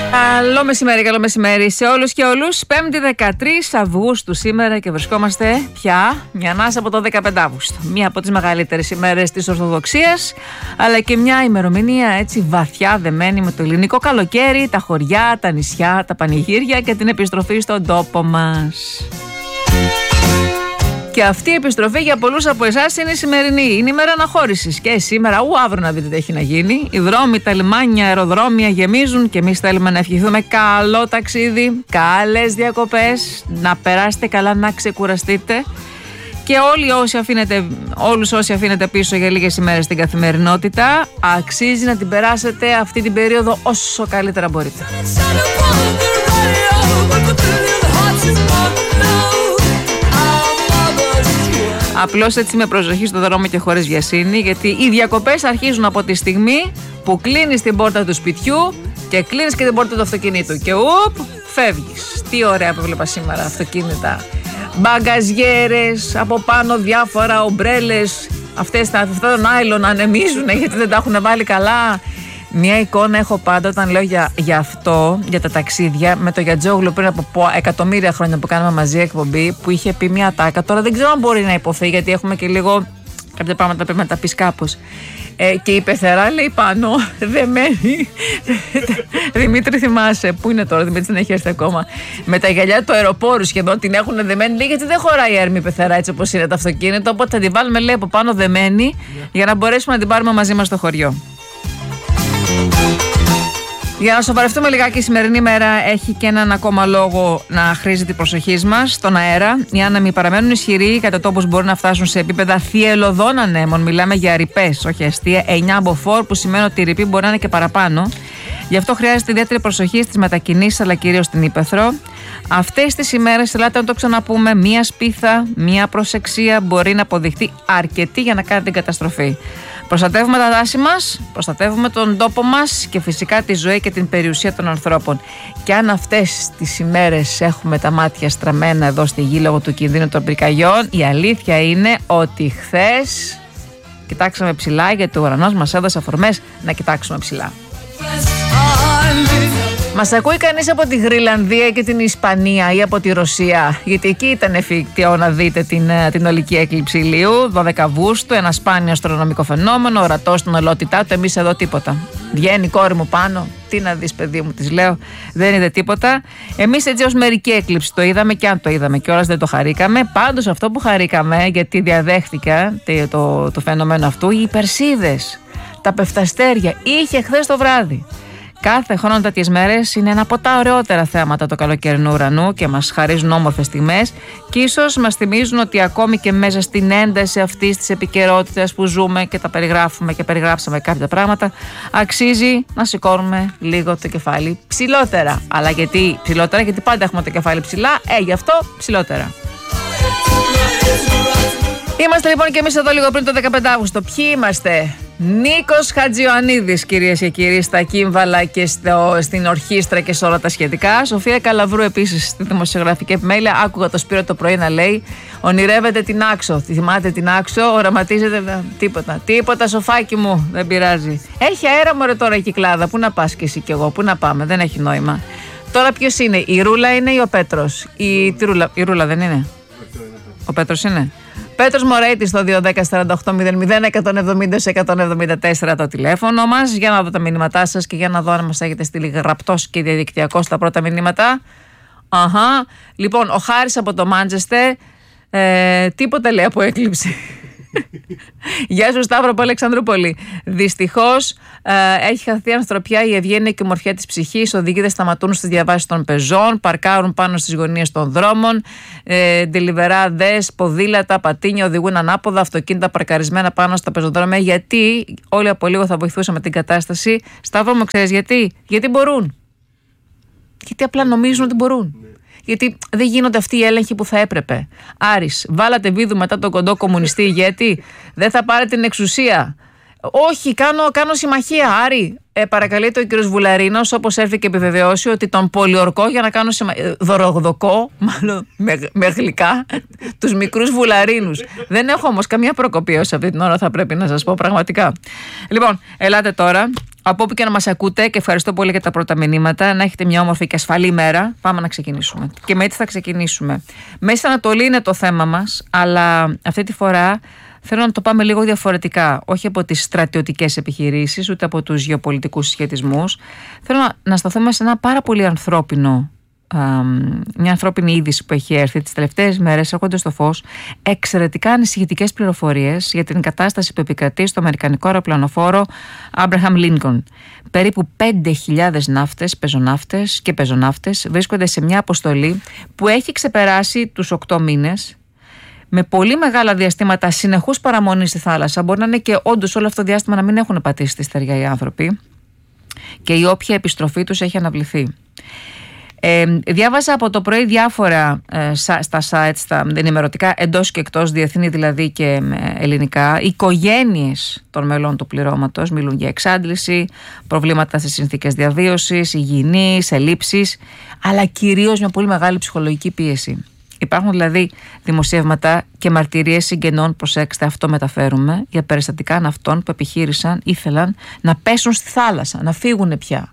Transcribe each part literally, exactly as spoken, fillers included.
Καλό μεσημέρι, καλό μεσημέρι σε όλους και όλους. Πέμπτη δεκατρείς Αυγούστου σήμερα και βρισκόμαστε πια μια ανάσα από το δεκαπέντε Αυγούστου. Μία από τις μεγαλύτερες ημέρες της Ορθοδοξίας, αλλά και μια ημερομηνία έτσι βαθιά δεμένη με το ελληνικό καλοκαίρι, τα χωριά, τα νησιά, τα πανηγύρια και την επιστροφή στον τόπο μας. Και αυτή η επιστροφή για πολλούς από εσάς είναι η σημερινή. Είναι η μέρα αναχώρησης. Και σήμερα, ου, αύριο να δείτε τι έχει να γίνει. Οι δρόμοι, τα λιμάνια, αεροδρόμια γεμίζουν και εμείς θέλουμε να ευχηθούμε καλό ταξίδι, καλές διακοπές, να περάσετε καλά, να ξεκουραστείτε. Και όλοι όσοι αφήνετε, όλους όσοι αφήνετε πίσω για λίγες ημέρες στην καθημερινότητα, αξίζει να την περάσετε αυτή την περίοδο όσο καλύτερα μπορείτε. Απλώς έτσι με προσοχή στο δρόμο και χωρίς βιασύνη, γιατί οι διακοπές αρχίζουν από τη στιγμή που κλείνεις την πόρτα του σπιτιού και κλείνεις και την πόρτα του αυτοκινήτου και ουπ, φεύγεις. Τι ωραία που βλέπα σήμερα αυτοκίνητα. Μπαγκαζιέρες, από πάνω διάφορα ομπρέλες, αυτές τα, αυτά τα νάιλον ανεμίζουν γιατί δεν τα έχουν βάλει καλά. Μια εικόνα έχω πάντα όταν λέω για, για αυτό, για τα ταξίδια, με το Γιατζόγλου πριν από εκατομμύρια χρόνια που κάναμε μαζί εκπομπή, που είχε πει μια τάκα. Τώρα δεν ξέρω αν μπορεί να υποθεί, γιατί έχουμε και λίγο κάποια πράγματα πρέπει να τα πεις κάπως. Ε, και η πεθερά λέει πάνω, δεμένη. Δημήτρη, θυμάσαι, πού είναι τώρα, Δημήτρη, δεν έχει έρθει ακόμα. Με τα γυαλιά του αεροπόρου σχεδόν την έχουν δεμένη, λέει, γιατί δεν χωράει η έρμη η πεθερά έτσι όπως είναι το αυτοκίνητο. Οπότε θα την βάλουμε, λέει, από πάνω δεμένη, yeah, για να μπορέσουμε να την πάρουμε μαζί μας στο χωριό. Για να σοβαρευτούμε λιγάκι, η σημερινή μέρα έχει και έναν ακόμα λόγο να χρήζει την προσοχή μας στον αέρα. Οι άνεμοι παραμένουν ισχυροί, κατά τόπους μπορούν να φτάσουν σε επίπεδα θυελλωδών ανέμων. Μιλάμε για ρηπές, όχι αστεία, εννιά μποφόρ, που σημαίνει ότι η ρηπή μπορεί να είναι και παραπάνω. Γι' αυτό χρειάζεται ιδιαίτερη προσοχή στις μετακινήσεις, αλλά κυρίως στην ύπαιθρο. Αυτές τις ημέρες, ελάτε να το ξαναπούμε, μία σπίθα, μία προσεξία μπορεί να αποδειχθεί αρκετή για να κάνει την καταστροφή. Προστατεύουμε τα δάση μας, προστατεύουμε τον τόπο μας και φυσικά τη ζωή και την περιουσία των ανθρώπων. Και αν αυτές τις ημέρες έχουμε τα μάτια στραμμένα εδώ στη γη λόγω του κινδύνου των πυρκαγιών, η αλήθεια είναι ότι χθες κοιτάξαμε ψηλά, γιατί ο ουρανός μας έδωσε αφορμές να κοιτάξουμε ψηλά. Μας ακούει κανείς από τη Γρυλανδία και την Ισπανία ή από τη Ρωσία? Γιατί εκεί ήταν εφικτό να δείτε την, την ολική έκλειψη ηλίου, δώδεκα Αυγούστου, ένα σπάνιο αστρονομικό φαινόμενο, ορατό στην ολότητά του. Εμείς εδώ τίποτα. Βγαίνει η κόρη μου πάνω. Τι να δεις, παιδί μου, της λέω, δεν είδε τίποτα. Εμείς έτσι ως μερική έκλειψη το είδαμε, και αν το είδαμε κιόλας δεν το χαρήκαμε. Πάντως αυτό που χαρήκαμε, γιατί διαδέχτηκα το, το, το φαινόμενο αυτού, οι Περσίδες, τα πεφταστέρια, είχε χθες το βράδυ. Κάθε χρόνο τέτοιες μέρες είναι ένα από τα ωραιότερα θέματα του καλοκαιρινού ουρανού και μας χαρίζουν όμορφες στιγμές, και ίσως μας θυμίζουν ότι ακόμη και μέσα στην ένταση αυτής της επικαιρότητας που ζούμε και τα περιγράφουμε και περιγράψαμε κάποια πράγματα, αξίζει να σηκώνουμε λίγο το κεφάλι ψηλότερα. Αλλά γιατί ψηλότερα? Γιατί πάντα έχουμε το κεφάλι ψηλά, ε, γι' αυτό ψηλότερα. Είμαστε λοιπόν και εμείς εδώ λίγο πριν το δεκαπέντε Αυγούστου. Ποιοι είμαστε? Νίκος Χατζιωαννίδης, κυρίες και κύριοι, στα κύμβαλα και στο, στην ορχήστρα και σε όλα τα σχετικά. Σοφία Καλαβρού επίσης στη δημοσιογραφική επιμέλεια. Άκουγα το Σπύρο το πρωί να λέει: ονειρεύεται την Άξο. Θυμάται την Άξο, οραματίζεται. Τίποτα. Τίποτα, Σοφάκι μου, δεν πειράζει. Έχει αέρα, μωρέ, τώρα η Κυκλάδα. Πού να πας κι εσύ κι εγώ, πού να πάμε, δεν έχει νόημα. Τώρα ποιος είναι, η Ρούλα είναι ή ο Πέτρος? Η, Ρούλα, η Ρούλα δεν είναι? Ο Πέτρος είναι. Πέτρος Μωρέιτης στο δύο ένα μηδέν σαράντα οκτώ μηδέν μηδέν εκατόν εβδομήντα εκατόν εβδομήντα τέσσερα το τηλέφωνο μας. Για να δω τα μηνύματά σας και για να δω αν μας έχετε στείλει γραπτός και διαδικτυακός τα πρώτα μηνύματα. Αχα. Λοιπόν, ο Χάρης από το Μάντζεστερ, ε, τίποτα λέει από έκλειψη. Γεια σου Σταύρο από Αλεξανδρούπολη. Δυστυχώς ε, έχει χαθεί ανθρωπιά, η ευγένεια και η ομορφιά της ψυχής. Οδηγοί δεν σταματούν στις διαβάσεις των πεζών, παρκάρουν πάνω στις γωνίες των δρόμων. Ε, Ντελιβεράδες, ποδήλατα, πατίνια οδηγούν ανάποδα, αυτοκίνητα παρκαρισμένα πάνω στα πεζοδρόμια. Γιατί? Όλοι από λίγο θα βοηθούσαμε την κατάσταση. Σταύρο μου, ξέρεις γιατί? Γιατί μπορούν. Γιατί απλά νομίζουν ότι μπορούν. Γιατί δεν γίνονται αυτοί οι έλεγχοι που θα έπρεπε. Άρης, βάλατε βίδου μετά τον κοντό κομμουνιστή ηγέτη. Δεν θα πάρετε την εξουσία. Όχι, κάνω, κάνω συμμαχία, Άρη. Ε, παρακαλείται ο κύριος Βουλαρίνος, όπως έρθει και επιβεβαιώσει, ότι τον πολιορκώ για να κάνω συμμαχία. Δωροδοκώ, μάλλον με, με γλυκά, τους μικρούς Βουλαρίνους. Δεν έχω όμως καμία προκοπή όσο αυτή την ώρα, θα πρέπει να σας πω πραγματικά. Λοιπόν, ελάτε τώρα. Από όπου και να μας ακούτε, και ευχαριστώ πολύ για τα πρώτα μηνύματα, να έχετε μια όμορφη και ασφαλή ημέρα. Πάμε να ξεκινήσουμε. Και με έτσι θα ξεκινήσουμε. Μέση Ανατολή είναι το θέμα μας, αλλά αυτή τη φορά θέλω να το πάμε λίγο διαφορετικά. Όχι από τις στρατιωτικές επιχειρήσεις, ούτε από τους γεωπολιτικούς συσχετισμούς. Θέλω να, να σταθούμε σε ένα πάρα πολύ ανθρώπινο, α, μια ανθρώπινη είδηση που έχει έρθει τις τελευταίες μέρες, έρχονται στο φως εξαιρετικά ανησυχητικές πληροφορίες για την κατάσταση που επικρατεί στο αμερικανικό αεροπλανοφόρο Abraham Lincoln. Περίπου πέντε χιλιάδες ναύτες, πεζοναύτες και πεζοναύτες βρίσκονται σε μια αποστολή που έχει ξεπεράσει τους οκτώ μήνες, με πολύ μεγάλα διαστήματα συνεχούς παραμονής στη θάλασσα. Μπορεί να είναι και όντως όλο αυτό το διάστημα να μην έχουν πατήσει τη στεριά οι άνθρωποι, και η όποια επιστροφή τους έχει αναβληθεί. Ε, διάβασα από το πρωί διάφορα ε, στα site, στα ενημερωτικά, εντός και εκτός, διεθνή δηλαδή και ε, ελληνικά. Οι οικογένειες των μελών του πληρώματος μιλούν για εξάντληση, προβλήματα στις συνθήκες διαβίωσης, υγιεινής, ελλείψεις, αλλά κυρίως μια πολύ μεγάλη ψυχολογική πίεση. Υπάρχουν δηλαδή δημοσιεύματα και μαρτυρίες συγγενών, προσέξτε, αυτό μεταφέρουμε, για περιστατικά ναυτών που επιχείρησαν, ήθελαν να πέσουν στη θάλασσα, να φύγουν πια.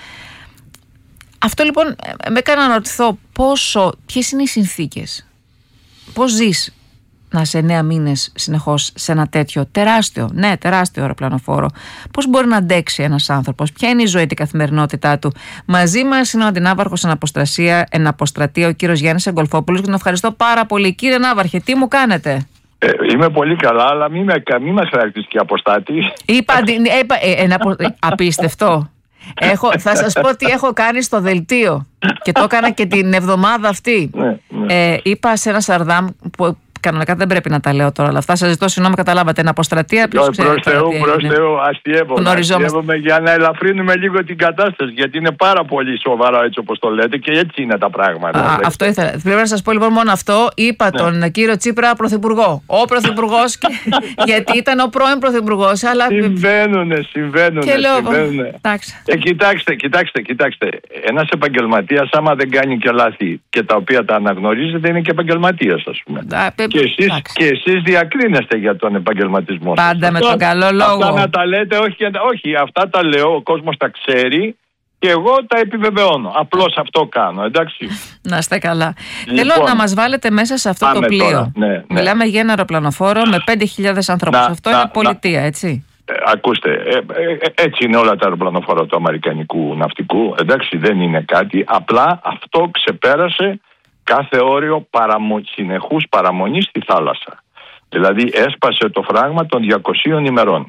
Αυτό λοιπόν με έκανε να ρωτηθώ πόσο, ποιες είναι οι συνθήκες, πώς ζεις να είσαι εννέα μήνες συνεχώς σε ένα τέτοιο τεράστιο, ναι, τεράστιο αεροπλανοφόρο. Πώς μπορεί να αντέξει ένας άνθρωπος, ποια είναι η ζωή, την καθημερινότητά του. Μαζί μας είναι ο αντινάβαρχος εν αποστρασία, εν αποστρατεία, ο κύριος Γιάννης Εγκολφόπουλος, και τον ευχαριστώ πάρα πολύ. Κύριε Ναύαρχε, τι μου κάνετε? Ε, είμαι πολύ καλά, αλλά μην με, μη μας χαρακτηρίσει και αποστάτη. Είπα, είπα ε, ε, απο, ε, απίστευτο. Έχω, θα σας πω τι έχω κάνει στο δελτίο, και το έκανα και την εβδομάδα αυτή. Ναι, ναι. Ε, είπα σε ένα Σαρδάμ που κανονικά δεν πρέπει να τα λέω τώρα, αλλά αυτά σας ζητώ συγγνώμη, καταλάβατε. Ένα αποστρατεία. Προς Θεού, προς Θεού, αστιεύομαι. Αστιεύομαι για να ελαφρύνουμε λίγο την κατάσταση, γιατί είναι πάρα πολύ σοβαρό έτσι όπως το λέτε, και έτσι είναι τα πράγματα. Α, αυτό ήθελα. Πρέπει να σας πω λοιπόν μόνο αυτό. Είπα ναι. τον κύριο Τσίπρα πρωθυπουργό. Ο πρωθυπουργός, και... γιατί ήταν ο πρώην πρωθυπουργός. Αλλά... Συμβαίνουνε, συμβαίνουνε. Και λέω, ε, κοιτάξτε, κοιτάξτε, κοιτάξτε. Ένας επαγγελματίας, άμα δεν κάνει και λάθη και τα οποία τα αναγνωρίζετε, είναι και επαγγελματίας, ας πούμε. Α, Και εσείς, και εσείς διακρίνεστε για τον επαγγελματισμό. Πάντα με αυτό, τον καλό λόγο. Αυτά να τα λέτε, όχι, όχι, αυτά τα λέω, ο κόσμος τα ξέρει και εγώ τα επιβεβαιώνω. Απλώς αυτό κάνω, εντάξει. Να είστε καλά. Λοιπόν, θέλω να μας βάλετε μέσα σε αυτό το πλοίο. Τώρα, ναι, ναι. Μιλάμε για ένα αεροπλανοφόρο με πέντε χιλιάδες ανθρώπους. Να, αυτό να, είναι πολιτεία, να, έτσι. Ε, ακούστε, ε, ε, έτσι είναι όλα τα αεροπλανοφόρα του αμερικανικού ναυτικού. Εντάξει, δεν είναι κάτι. Απλά αυτό ξεπέρασε κάθε όριο παραμο... συνεχούς παραμονής στη θάλασσα. Δηλαδή έσπασε το φράγμα των διακοσίων ημερών.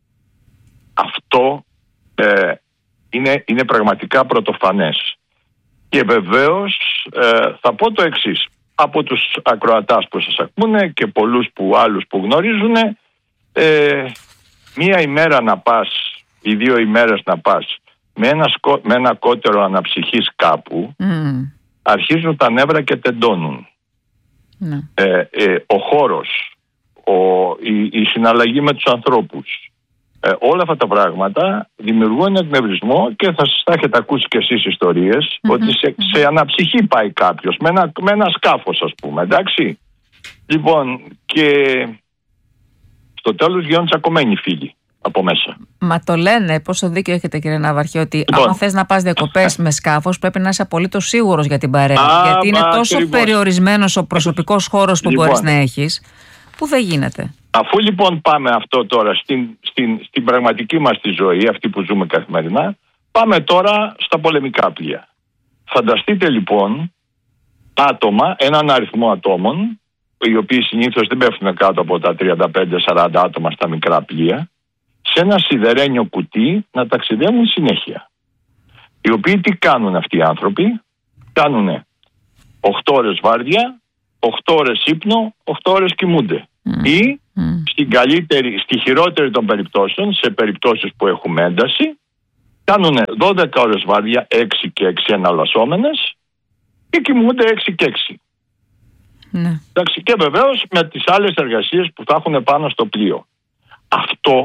Αυτό ε, είναι, είναι πραγματικά πρωτοφανές. Και βεβαίως ε, θα πω το εξής. Από τους ακροατάς που σας ακούνε και πολλούς που, άλλους που γνωρίζουν, ε, μία ημέρα να πας ή δύο ημέρες να πας με ένα, σκο... με ένα κότερο αναψυχής κάπου, mm. αρχίζουν τα νεύρα και τεντώνουν. Ναι. Ε, ε, ο χώρος, ο, η, η συναλλαγή με τους ανθρώπους, ε, όλα αυτά τα πράγματα δημιουργούν εκνευρισμό, και θα σας τα έχετε ακούσει και εσείς ιστορίες, mm-hmm. ότι σε, σε αναψυχή πάει κάποιος με ένα, με ένα σκάφος, ας πούμε, εντάξει. Λοιπόν, και στο τέλος γίνονται τσακωμένοι φίλοι από μέσα. Μα το λένε, πόσο δίκιο έχετε κύριε Ναύαρχε, ότι λοιπόν, άμα θες να πας διακοπές με σκάφος πρέπει να είσαι απολύτως σίγουρος για την παρέα. Α, γιατί είναι τόσο ακριβώς περιορισμένος ο προσωπικός χώρος που λοιπόν, μπορείς να έχεις, που δεν γίνεται. Αφού λοιπόν πάμε αυτό τώρα στην, στην, στην πραγματική μας τη ζωή, αυτή που ζούμε καθημερινά, πάμε τώρα στα πολεμικά πλοία. Φανταστείτε λοιπόν άτομα, έναν αριθμό ατόμων, οι οποίοι συνήθως δεν πέφτουν κάτω από τα τριάντα πέντε σαράντα άτομα στα μικρά πλοία, σε ένα σιδερένιο κουτί να ταξιδεύουν συνέχεια. Οι οποίοι τι κάνουν αυτοί οι άνθρωποι? Κάνουν οκτώ ώρες βάρδια, οκτώ ώρες ύπνο, οκτώ ώρες κοιμούνται. Mm. Ή mm. στην καλύτερη, στη χειρότερη των περιπτώσεων, σε περιπτώσεις που έχουμε ένταση, κάνουν δώδεκα ώρες βάρδια, έξι και έξι εναλλασσόμενες, και κοιμούνται έξι και έξι. Mm. Εντάξει, και βεβαίως με τις άλλες εργασίες που θα έχουν πάνω στο πλοίο. Αυτό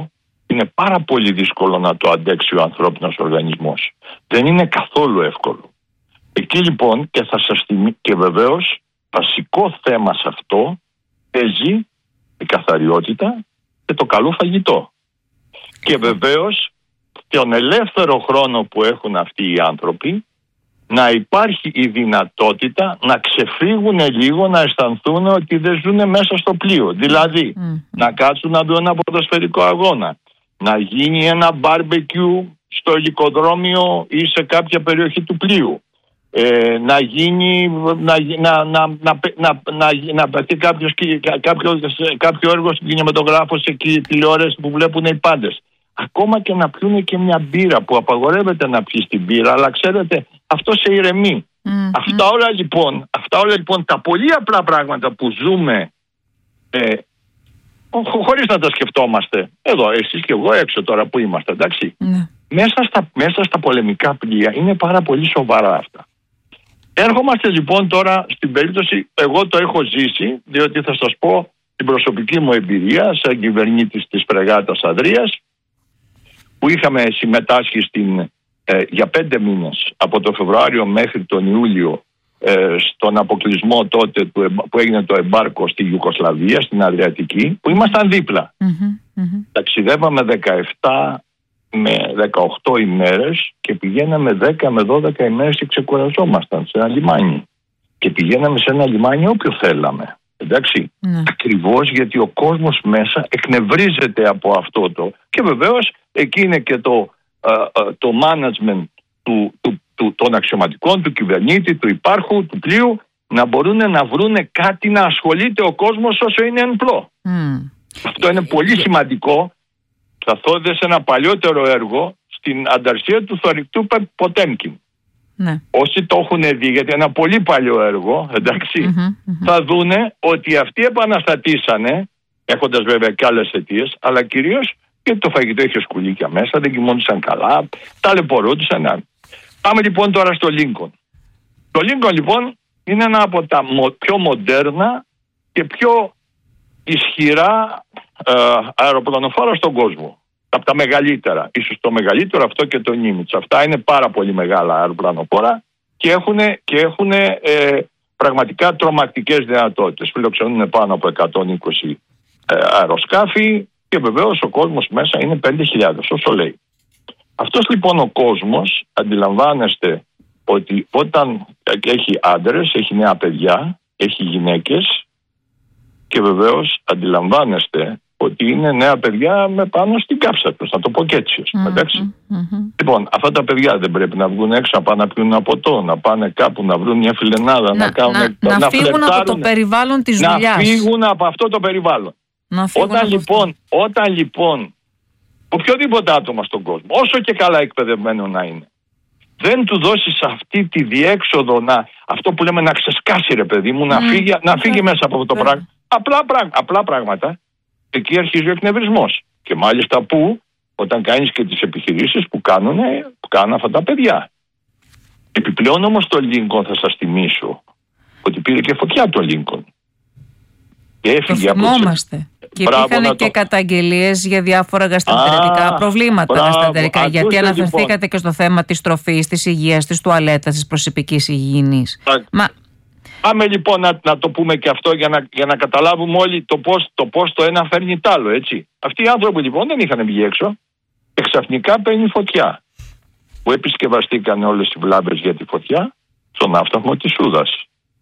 είναι πάρα πολύ δύσκολο να το αντέξει ο ανθρώπινος οργανισμός. Δεν είναι καθόλου εύκολο. Εκεί λοιπόν, και θα σας θυμίσω, και βεβαίως βασικό θέμα σε αυτό παίζει η καθαριότητα και το καλό φαγητό. Και βεβαίως τον ελεύθερο χρόνο που έχουν αυτοί οι άνθρωποι, να υπάρχει η δυνατότητα να ξεφύγουν λίγο, να αισθανθούν ότι δεν ζουν μέσα στο πλοίο. Δηλαδή, mm. να κάτσουν να δουν ένα ποδοσφαιρικό αγώνα, να γίνει ένα μπάρμπεκιου στο ελικοδρόμιο ή σε κάποια περιοχή του πλοίου, ε, να γίνει να, να, να, να, να, να, να παθεί κάποιο, κάποιο, κάποιο έργο στην κινηματογράφο, σε τηλεόραση που βλέπουν οι πάντες. Ακόμα και να πιούνε και μια μπύρα, που απαγορεύεται να πιεις την μπύρα, αλλά ξέρετε, αυτό σε ηρεμεί. Mm-hmm. Αυτά όλα λοιπόν, αυτά όλα λοιπόν τα πολύ απλά πράγματα που ζούμε, ε, χωρίς να τα σκεφτόμαστε, εδώ εσείς και εγώ έξω τώρα που είμαστε, εντάξει, mm. μέσα, στα, μέσα στα πολεμικά πλοία είναι πάρα πολύ σοβαρά αυτά. Έρχομαστε λοιπόν τώρα στην περίπτωση, εγώ το έχω ζήσει, διότι θα σας πω την προσωπική μου εμπειρία σαν κυβερνήτης της φρεγάτας Ανδρείας, που είχαμε συμμετάσχει στην, ε, για πέντε μήνες από το Φεβρουάριο μέχρι τον Ιούλιο ε, στον αποκλεισμό τότε του, που έγινε το εμπάρκο στη Ιουγκοσλαβία, στην Αδριατική, που ήμασταν δίπλα. Mm-hmm, mm-hmm. Ταξιδεύαμε δεκαεπτά με δεκαοκτώ ημέρες και πηγαίναμε δέκα με δώδεκα ημέρες και ξεκουραζόμασταν σε ένα λιμάνι. Και πηγαίναμε σε ένα λιμάνι όποιο θέλαμε. Εντάξει, mm. ακριβώς γιατί ο κόσμος μέσα εκνευρίζεται από αυτό το. Και βεβαίως εκεί είναι και το, uh, uh, το management του, του, του, των αξιωματικών, του κυβερνήτη, του υπάρχου, του πλοίου, να μπορούν να βρουν κάτι να ασχολείται ο κόσμος όσο είναι εν πλώ. Mm. Αυτό είναι πολύ σημαντικό. Θα θόδε σε ένα παλιότερο έργο στην ανταρσία του θωρηκτού Ποτέμκιν. Ναι. Όσοι το έχουν δει, γιατί ένα πολύ παλιό έργο, εντάξει, mm-hmm, mm-hmm. θα δούνε ότι αυτοί επαναστατήσανε, έχοντας βέβαια και άλλες αιτίες, αλλά κυρίως γιατί το φαγητό είχε σκουλίκια μέσα, δεν κοιμόντουσαν καλά, ταλαιπωρούντουσαν. Πάμε λοιπόν τώρα στο Λίνκον. Το Λίνκον λοιπόν είναι ένα από τα πιο μοντέρνα και πιο ισχυρά ε, αεροπλανοφόρα στον κόσμο. Από τα μεγαλύτερα, ίσως το μεγαλύτερο αυτό και το Νίμιτς. Αυτά είναι πάρα πολύ μεγάλα αεροπλανοφόρα και έχουν, και έχουν ε, πραγματικά τρομακτικές δυνατότητες. Φιλοξενούν πάνω από εκατόν είκοσι ε, αεροσκάφη και βεβαίως ο κόσμος μέσα είναι πέντε χιλιάδες, όσο λέει. Αυτός λοιπόν ο κόσμος, αντιλαμβάνεστε ότι όταν έχει άντρες, έχει νέα παιδιά, έχει γυναίκες και βεβαίως αντιλαμβάνεστε ότι είναι νέα παιδιά με πάνω στην κάψα τους, να το πω και έτσι. Mm-hmm, εντάξει. Mm-hmm. Λοιπόν, αυτά τα παιδιά δεν πρέπει να βγουν έξω, να πάνε να πιούν ένα ποτό, να πάνε κάπου να βρουν μια φιλενάδα, να, να, κάνουν, να, να φύγουν από το περιβάλλον της δουλειάς. Να φύγουν από αυτό το περιβάλλον. Όταν λοιπόν, όταν λοιπόν οποιοδήποτε άτομο στον κόσμο, όσο και καλά εκπαιδευμένο να είναι, δεν του δώσεις αυτή τη διέξοδο, να, αυτό που λέμε να ξεσκάσει ρε παιδί μου, mm. να φύγει, να φύγει μέσα από αυτό το πράγμα. Απλά, πράγμα, απλά πράγματα. Εκεί αρχίζει ο εκνευρισμός. Και μάλιστα που, όταν κάνεις και τις επιχειρήσεις που κάνουν, που κάνουν αυτά τα παιδιά. Επιπλέον όμως το Λίνκον, θα σας θυμίσω ότι πήρε και φωτιά το Λίνκον. Και έφυγε. Το θυμόμαστε. Από τις... Και υπήρχαν και το... καταγγελίες για διάφορα γαστροεντερικά προβλήματα. Γαστροεντερικά, γιατί αναφερθήκατε λοιπόν και στο θέμα της τροφής, της υγείας, της τουαλέτας, της προσωπικής υγιεινής. Μα... Πάμε λοιπόν να, να το πούμε και αυτό για να, για να καταλάβουμε όλοι το πώς, το πώς το ένα φέρνει τ' άλλο, έτσι. Αυτοί οι άνθρωποι λοιπόν δεν είχαν βγει έξω και ξαφνικά παίρνει φωτιά. Που επισκευαστήκαν όλες οι βλάβες για τη φωτιά στο ναύσταθμο της Σούδας.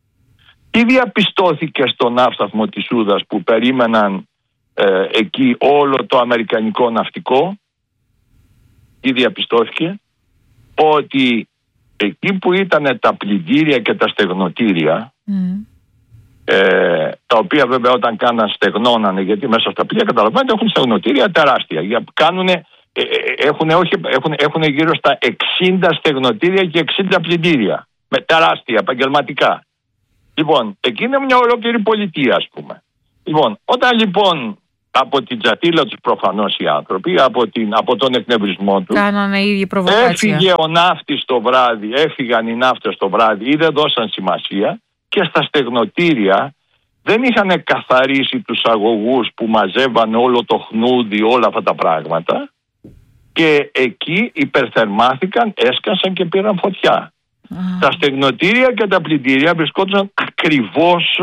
Τι διαπιστώθηκε στο ναύσταθμο της Σούδας που περίμεναν ε, εκεί όλο το αμερικανικό ναυτικό? Τι διαπιστώθηκε? Ότι εκεί που ήταν τα πλυντήρια και τα στεγνοτήρια, mm. ε, τα οποία βέβαια όταν κάναν στεγνώνανε, γιατί μέσα στα πλοία καταλαβαίνετε έχουν στεγνοτήρια τεράστια. Για, κάνουνε, ε, έχουν, όχι, έχουν, έχουν γύρω στα εξήντα στεγνοτήρια και εξήντα πλυντήρια. Με τεράστια, επαγγελματικά. Λοιπόν, εκεί είναι μια ολόκληρη πολιτεία, ας πούμε. Λοιπόν, όταν λοιπόν από την τζατίλα τους προφανώς οι άνθρωποι, από, την, από τον εκνευρισμό τους, κάνανε η ίδια προβοκάτσια. Έφυγε ο ναύτης το βράδυ, έφυγαν οι ναύτες το βράδυ ή δεν δώσαν σημασία και στα στεγνοτήρια δεν είχαν καθαρίσει τους αγωγούς που μαζεύαν όλο το χνούδι, όλα αυτά τα πράγματα, και εκεί υπερθερμάθηκαν, έσκασαν και πήραν φωτιά. Mm. Τα στεγνοτήρια και τα πλυντήρια βρισκόντουσαν ακριβώς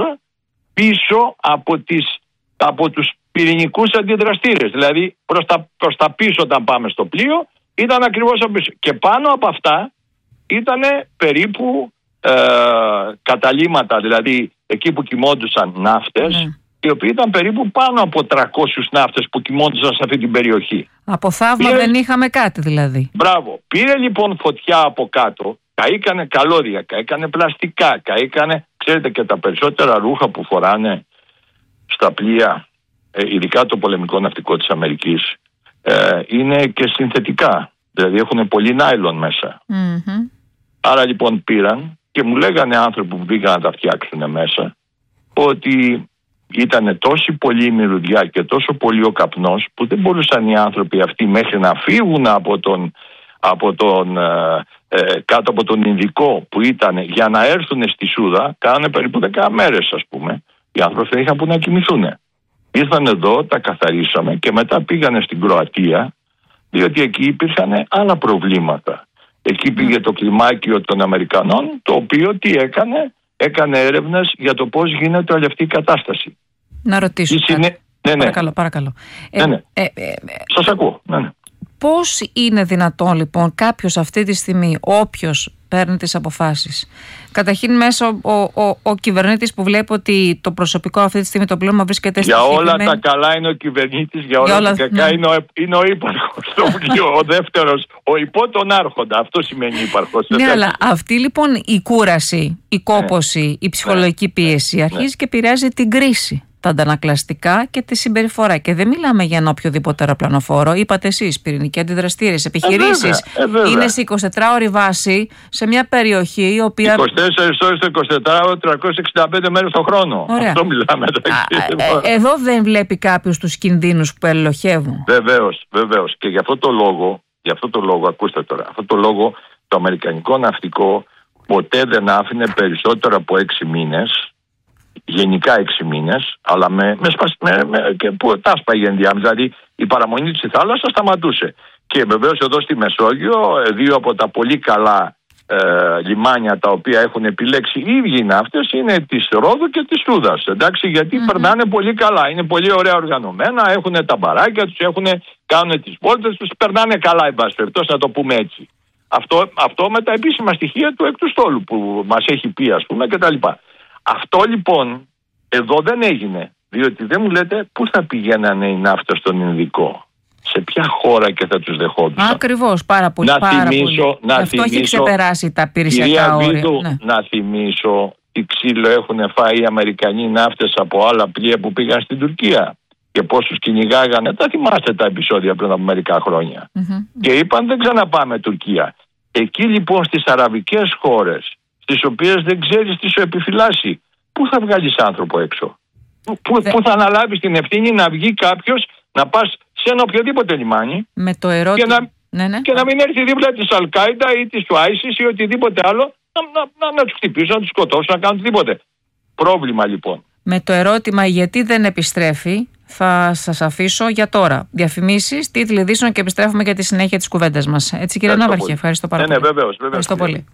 πίσω από, τις, από τους πυρηνικούς αντιδραστήρες. Δηλαδή προς τα, προς τα πίσω όταν πάμε στο πλοίο ήταν ακριβώς από πίσω. Και πάνω από αυτά ήταν περίπου ε, καταλύματα, δηλαδή εκεί που κοιμόντουσαν ναύτες, mm. οι οποίοι ήταν περίπου πάνω από τριακόσιους ναύτες που κοιμόντουσαν σε αυτή την περιοχή. Από θαύμα πήρε... δεν είχαμε κάτι δηλαδή. Μπράβο. Πήρε λοιπόν φωτιά από κάτω, καήκανε καλώδια, καήκανε πλαστικά, καήκανε, ξέρετε, και τα περισσότερα ρούχα που φοράνε στα πλοία, ε, ειδικά το πολεμικό ναυτικό της Αμερικής, ε, είναι και συνθετικά. Δηλαδή έχουν πολύ νάιλον μέσα. Mm-hmm. Άρα λοιπόν πήραν και μου λέγανε άνθρωποι που πήγαν να τα φτιάξουν μέσα ότι ήταν τόση πολύ η μυρωδιά και τόσο πολύ ο καπνός που δεν μπορούσαν οι άνθρωποι αυτοί μέχρι να φύγουν από τον, από τον, ε, ε, κάτω από τον Ινδικό που ήταν, για να έρθουν στη Σούδα, κάνανε περίπου δέκα μέρες, ας πούμε. Οι άνθρωποι δεν είχαν που να κοιμηθούν. Ήρθαν εδώ, τα καθαρίσαμε και μετά πήγανε στην Κροατία, διότι εκεί υπήρχαν άλλα προβλήματα. Εκεί πήγε το κλιμάκιο των Αμερικανών, το οποίο τι έκανε, έκανε έρευνες για το πώς γίνεται όλη αυτή η κατάσταση. Να ρωτήσω κάτι. Είναι... Ναι, ναι. Παρακαλώ, παρακαλώ. Ναι, ναι. Ε, ε, ε, Σας ακούω. Ναι, ναι. Πώς είναι δυνατόν λοιπόν κάποιος αυτή τη στιγμή, όποιος παίρνει τις αποφάσεις, καταρχήν μέσα ο, ο, ο, ο κυβερνήτης που βλέπει ότι το προσωπικό αυτή τη στιγμή το πλήρωμα βρίσκεται στη Για όλα συγκεκριμένη... τα καλά είναι ο κυβερνήτης, για όλα, για όλα τα κακά ναι. είναι, ο, είναι ο ύπαρχος στο βιβλίο, ο δεύτερος, ο υπό τον άρχοντα. Αυτό σημαίνει ύπαρχος. Ναι, αλλά αυτή λοιπόν η κούραση, η κόπωση, ναι. η ψυχολογική ναι. πίεση αρχίζει ναι. και επηρεάζει την κρίση, τα αντανακλαστικά και τη συμπεριφορά. Και δεν μιλάμε για ένα οποιοδήποτε αεροπλανοφόρο. Είπατε εσείς, πυρηνικοί αντιδραστήρες, επιχειρήσεις. Ε, βέβαια, ε, βέβαια. Είναι σε εικοσιτετράωρη βάση σε μια περιοχή η οποία. είκοσι τέσσερις ώρες το εικοσιτετράωρο, τριακόσιες εξήντα πέντε μέρες το χρόνο. Ωραία. Αυτό μιλάμε. Α, ε, εδώ δεν βλέπει κάποιος τους κινδύνους που ελοχεύουν. Βεβαίως, βεβαίως. Και γι' αυτό το λόγο, γι' αυτό το λόγο, ακούστε τώρα, αυτό το λόγο το αμερικανικό ναυτικό ποτέ δεν άφηνε περισσότερο από έξι μήνες. Γενικά έξι μήνες, αλλά με, με, με, με, και που τα σπάγε ενδιάμεσα. Δηλαδή η παραμονή της θάλασσας σταματούσε. Και βεβαίως εδώ στη Μεσόγειο, δύο από τα πολύ καλά ε, λιμάνια τα οποία έχουν επιλέξει οι ίδιοι ναύτες είναι της Ρόδου και της Σούδας. Εντάξει, γιατί mm-hmm. περνάνε πολύ καλά. Είναι πολύ ωραία οργανωμένα, έχουν τα μπαράκια τους, έχουν, κάνουν τις βόλτες τους, περνάνε καλά, εν πάση περιπτώσει, να το πούμε έτσι. Αυτό, αυτό με τα επίσημα στοιχεία του εκ του στόλου που μας έχει πει, ας πούμε, κτλ. Αυτό λοιπόν εδώ δεν έγινε, διότι δεν μου λέτε πού θα πηγαίνανε οι ναύτες στον Ινδικό, σε ποια χώρα και θα τους δεχόντουσαν. Ακριβώς, πάρα πολύ. Να πάρα θυμίσω, πολύ. Να αυτό θυμίσω, έχει ξεπεράσει τα πυρησιακά όρια. Βίδου, ναι. Να θυμίσω τι ξύλο έχουν φάει οι Αμερικανοί ναύτες από άλλα πλοία που πήγαν στην Τουρκία και πόσους κυνηγάγανε. Τα θυμάστε τα επεισόδια πριν από μερικά χρόνια. Mm-hmm. Και είπαν δεν ξαναπάμε Τουρκία. Εκεί λοιπόν στις αραβικές χώρες, στις οποίες δεν ξέρεις τι σου επιφυλάσσει, πού θα βγάλεις άνθρωπο έξω, πού, Δε... πού θα αναλάβεις την ευθύνη να βγει κάποιος, να πας σε ένα οποιοδήποτε λιμάνι με το ερώτημα... και, να... Ναι, ναι. και να μην έρθει δίπλα της Αλ-Κάιντα ή της του Άισις ή οτιδήποτε άλλο να, να, να, να τους χτυπήσουν, να τους σκοτώσουν, να κάνουν οτιδήποτε. Πρόβλημα λοιπόν. Με το ερώτημα γιατί δεν επιστρέφει θα σας αφήσω για τώρα. Διαφημίσεις, τίτλοι ειδήσεων και επιστρέφουμε για τη συνέχεια της κουβέντας μας. Έτσι κύριε Ναύαρχε, ευχαριστώ πάρα ναι, πολύ. Ναι, βεβαίως, βεβαίως. Ευχαριστώ πολύ.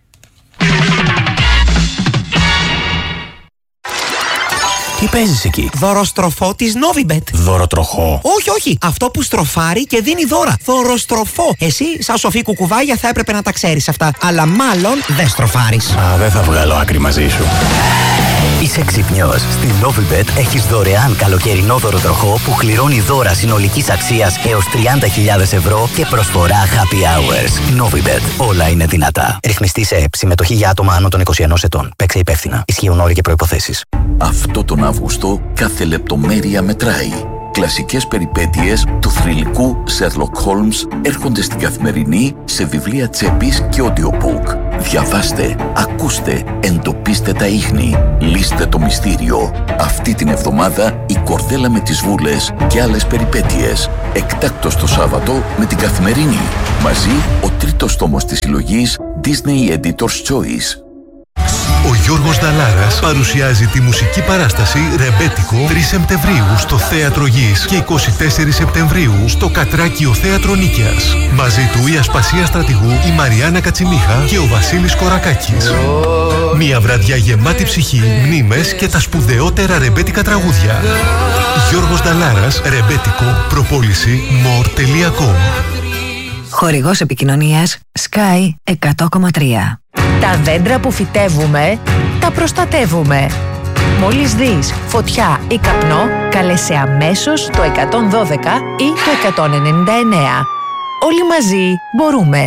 Τι παίζεις εκεί? Δωροστροφό της Novibet. Δωροτροχό? Όχι, όχι. Αυτό που στροφάρει και δίνει δώρα. Δωροστροφό. Εσύ, σαν σοφή κουκουβάγια, θα έπρεπε να τα ξέρεις αυτά. Αλλά μάλλον δεν στροφάρεις. Α, δεν θα βγάλω άκρη μαζί σου. Είσαι ξυπνιός. Στην Novibet έχεις δωρεάν καλοκαιρινό δωροτροχό που κληρώνει δώρα συνολικής αξίας έως τριάντα χιλιάδες ευρώ και προσφορά happy hours. Novibet. Όλα είναι δυνατά. Ρυθμιστή σε ΕΕΠ. Συμμετοχή για άτομα άνω των είκοσι ενός ετών. Παίξε υπεύθυνα. Ισχύουν όροι και προϋποθέσεις. Αυτό τον Αύγουστο κάθε λεπτομέρεια μετράει. Κλασικές περιπέτειες του θρυλικού Sherlock Holmes έρχονται στην Καθημερινή σε βιβλία τσέπης και audiobook. Διαβάστε, ακούστε, εντοπίστε τα ίχνη, λύστε το μυστήριο. Αυτή την εβδομάδα η Κορδέλα με τις Βούλες και άλλες περιπέτειες. Εκτάκτος το Σάββατο με την Καθημερινή. Μαζί ο τρίτος τόμος της συλλογής Disney Editor's Choice. Ο Γιώργος Νταλάρας παρουσιάζει τη μουσική παράσταση Ρεμπέτικο τρεις Σεπτεμβρίου στο Θέατρο Γης και εικοστή τέταρτη Σεπτεμβρίου στο Κατράκιο Θέατρο Νίκαιας. Μαζί του η Ασπασία Στρατηγού, η Μαριάννα Κατσιμίχα και ο Βασίλης Κορακάκης. Μια βραδιά γεμάτη ψυχή, μνήμες και τα σπουδαιότερα ρεμπέτικα τραγούδια. Γιώργος Νταλάρας, Ρεμπέτικο, προπόληση more τελεία com. Χορηγός επικοινωνίας Sky εκατό κόμμα τρία. Τα δέντρα που φυτεύουμε, τα προστατεύουμε. Μόλις δεις φωτιά ή καπνό, κάλεσε αμέσως το εκατόν δώδεκα ή το εκατόν ενενήντα εννέα. Όλοι μαζί μπορούμε.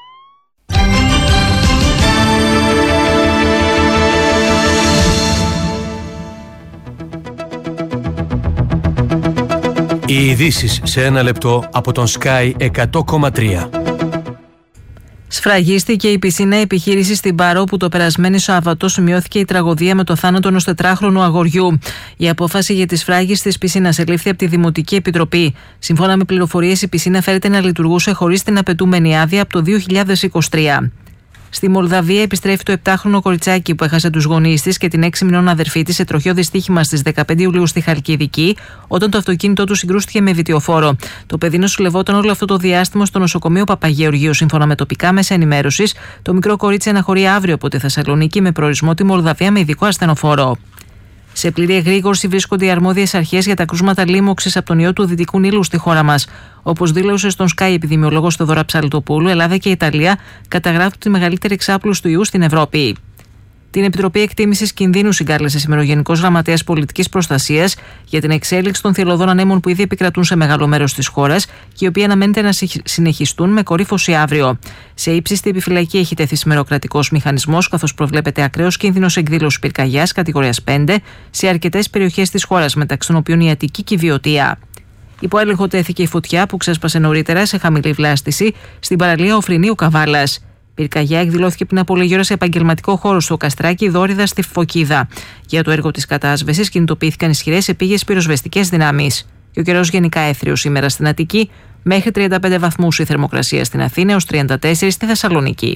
Οι ειδήσεις σε ένα λεπτό από τον Sky εκατό κόμμα τρία. Σφραγίστηκε η πισίνα επιχείρηση στην Παρό, που το περασμένο Σάββατο σημειώθηκε η τραγωδία με το θάνατο ενός τετράχρονου αγοριού. Η απόφαση για τη σφράγιση της πισίνας ελήφθη από τη Δημοτική Επιτροπή. Σύμφωνα με πληροφορίες, η πισίνα φέρεται να λειτουργούσε χωρίς την απαιτούμενη άδεια από το δύο χιλιάδες είκοσι τρία. Στη Μολδαβία επιστρέφει το επτάχρονο κοριτσάκι που έχασε τους γονείς της και την έξι μηνών αδερφή της σε τροχαίο δυστύχημα στις δεκαπέντε Ιουλίου στη Χαλκιδική, όταν το αυτοκίνητό του συγκρούστηκε με βιτιοφόρο. Το παιδί νοσηλευόταν όλο αυτό το διάστημα στο νοσοκομείο Παπαγεωργίου. Σύμφωνα με τοπικά μέσα ενημέρωσης, το μικρό κορίτσι αναχωρεί αύριο από τη Θεσσαλονίκη με προορισμό τη Μολδαβία με ειδικό ασθενοφόρο. Σε πλήρη εγρήγορση βρίσκονται οι αρμόδιες αρχές για τα κρούσματα λίμωξης από τον ιό του Δυτικού Νείλου στη χώρα μας. Όπως δήλωσε στον Sky επιδημιολόγος Θεοδώρα Ψαλτοπούλου, Ελλάδα και Ιταλία καταγράφουν τη μεγαλύτερη εξάπλωση του ιού στην Ευρώπη. Την Επιτροπή Εκτίμησης Κινδύνου συγκάλεσε σήμερα ο Γενικός Γραμματέας Πολιτικής Προστασίας για την εξέλιξη των θηλωδών ανέμων που ήδη επικρατούν σε μεγάλο μέρος της χώρας και οι οποίοι αναμένεται να συνεχιστούν με κορύφωση αύριο. Σε ύψιστη επιφυλακή έχει τεθεί σήμερα ο κρατικός μηχανισμός, καθώς προβλέπεται ακραίος κίνδυνος εκδήλωσης πυρκαγιάς κατηγορίας πέντε σε αρκετές περιοχές της χώρας, μεταξύ των οποίων η Αττική και η Βιωτία. Υπό έλεγχο τέθηκε η φωτιά που ξέσπασε νωρίτερα σε χαμηλή βλάστηση στην παραλία Οφρινίου Καβάλας. Πυρκαγιά εκδηλώθηκε πριν από λίγη ώρα σε επαγγελματικό χώρο στο Καστράκι, Δόριδα στη Φωκίδα. Για το έργο της κατάσβεσης κινητοποιήθηκαν ισχυρές επίγειες πυροσβεστικές δυνάμεις. Και ο καιρός γενικά έθριος σήμερα στην Αττική, μέχρι τριάντα πέντε βαθμούς η θερμοκρασία στην Αθήνα, έως τριάντα τέσσερα στη Θεσσαλονίκη.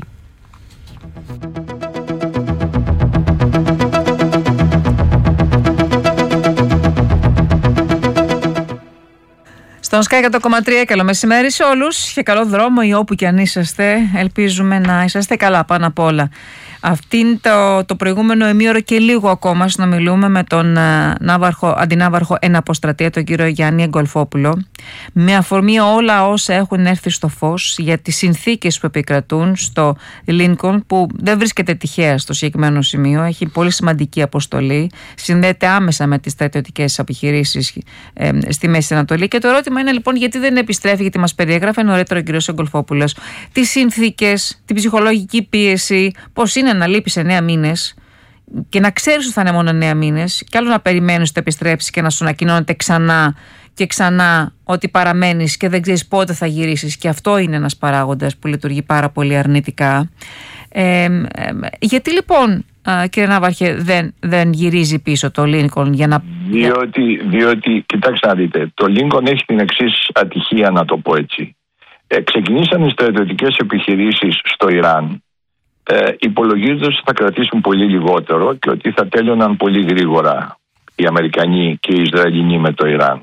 Στον Sky εκατό κόμμα τρία, καλό μεσημέρι σε όλους και καλό δρόμο ή όπου και αν είσαστε. Ελπίζουμε να είσαστε καλά πάνω απ' όλα. Αυτήν το, το προηγούμενο ημίωρο και λίγο ακόμα συνομιλούμε με τον uh, ναύαρχο, αντινάβαρχο εν αποστρατεία, τον κύριο Γιάννη Εγκολφόπουλο, με αφορμή όλα όσα έχουν έρθει στο φως για τις συνθήκες που επικρατούν στο Λίνκολν, που δεν βρίσκεται τυχαία στο συγκεκριμένο σημείο, έχει πολύ σημαντική αποστολή, συνδέεται άμεσα με τις στρατιωτικές επιχειρήσεις ε, στη Μέση Ανατολή. Και το ερώτημα είναι λοιπόν γιατί δεν επιστρέφει, γιατί μας περιέγραφε νωρίτερα ο κύριος Εγκολφόπουλος τις συνθήκες, την ψυχολογική πίεση, πώς είναι να λείπεις εννέα μήνες και να ξέρεις ότι θα είναι μόνο εννέα μήνες, και άλλο να περιμένεις ότι επιστρέψεις και να σου ανακοινώνεται ξανά και ξανά ότι παραμένεις και δεν ξέρεις πότε θα γυρίσεις. Και αυτό είναι ένας παράγοντας που λειτουργεί πάρα πολύ αρνητικά. Ε, ε, γιατί λοιπόν, α, κύριε Ναύαρχε, δεν, δεν γυρίζει πίσω το Λίνκολν για να... Διότι, διότι κοιτάξτε να δείτε, το Λίνκολν έχει την εξής ατυχία, να το πω έτσι. Ε, ξεκινήσαν οι στρατιωτικές επιχειρήσεις στο Ιράν, Ε, υπολογίζοντας ότι θα κρατήσουν πολύ λιγότερο και ότι θα τέλειωναν πολύ γρήγορα οι Αμερικανοί και οι Ισραηλινοί με το Ιράν.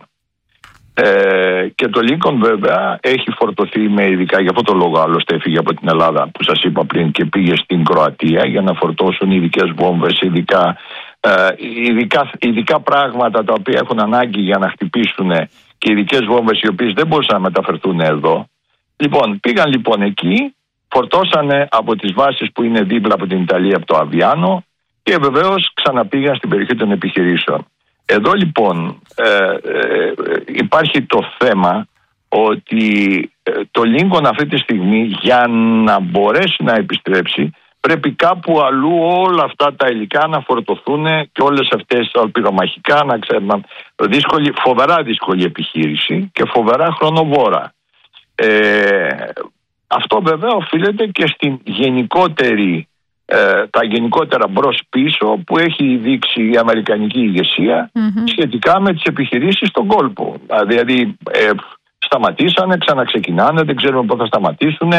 Ε, και το Λίνκολν βέβαια έχει φορτωθεί με ειδικά, για αυτό το λόγο άλλωστε έφυγε από την Ελλάδα που σας είπα πριν και πήγε στην Κροατία για να φορτώσουν ειδικές βόμβες, ειδικά, ε, ειδικά, ειδικά πράγματα τα οποία έχουν ανάγκη για να χτυπήσουν, και ειδικές βόμβες οι οποίες δεν μπορούσαν να μεταφερθούν εδώ. Λοιπόν, πήγαν λοιπόν εκεί, φορτώσανε από τις βάσεις που είναι δίπλα από την Ιταλία, από το Αβιάνο, και βεβαίως ξαναπήγαν στην περιοχή των επιχειρήσεων. Εδώ λοιπόν ε, ε, υπάρχει το θέμα ότι ε, το Λίνκολν αυτή τη στιγμή, για να μπορέσει να επιστρέψει, πρέπει κάπου αλλού όλα αυτά τα υλικά να φορτωθούν και όλες αυτές τα πυρομαχικά να ξέρουν. Δύσκολη, φοβερά δύσκολη επιχείρηση και φοβερά χρονοβόρα. Ε, Αυτό βέβαια οφείλεται και στην γενικότερη, ε, τα γενικότερα μπρος πίσω που έχει δείξει η αμερικανική ηγεσία mm-hmm. σχετικά με τις επιχειρήσεις στον κόλπο. Δηλαδή ε, σταματήσανε, ξαναξεκινάνε, δεν ξέρουμε πότε θα σταματήσουν.